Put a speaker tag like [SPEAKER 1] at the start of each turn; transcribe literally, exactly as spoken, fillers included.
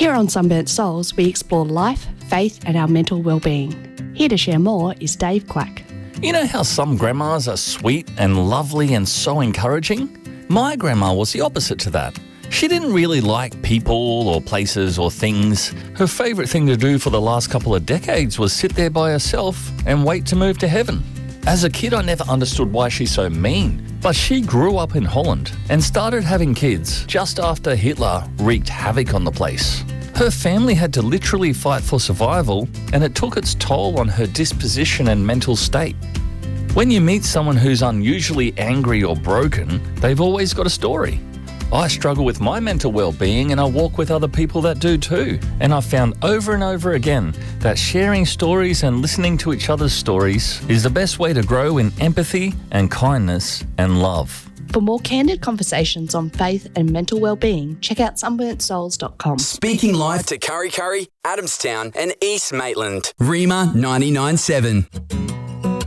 [SPEAKER 1] Here on Sunburnt Souls, we explore life, faith and our mental well-being. Here to share more is Dave Quack.
[SPEAKER 2] You know how some grandmas are sweet and lovely and so encouraging? My grandma was the opposite to that. She didn't really like people or places or things. Her favourite thing to do for the last couple of decades was sit there by herself and wait to move to heaven. As a kid, I never understood why she's so mean, but she grew up in Holland and started having kids just after Hitler wreaked havoc on the place. Her family had to literally fight for survival, and it took its toll on her disposition and mental state. When you meet someone who's unusually angry or broken, they've always got a story. I struggle with my mental well-being and I walk with other people that do too. And I've found over and over again that sharing stories and listening to each other's stories is the best way to grow in empathy and kindness and love.
[SPEAKER 1] For more candid conversations on faith and mental well-being, check out sunburnt souls dot com.
[SPEAKER 3] Speaking life to Kurri Kurri, Adamstown and East Maitland. Rima ninety-nine point seven.